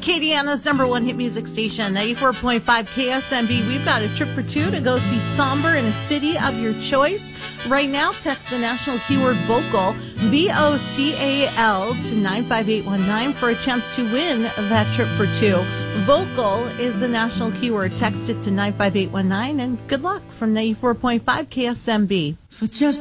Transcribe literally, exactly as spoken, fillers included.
Acadiana's number one hit music station, ninety-four point five K S M B. We've got a trip for two to go see Somber in a city of your choice. Right now, text the national keyword vocal, V O C A L, to nine five eight one nine for a chance to win that trip for two. Vocal is the national keyword. Text it to nine five eight one nine, and good luck from ninety-four point five K S M B. For just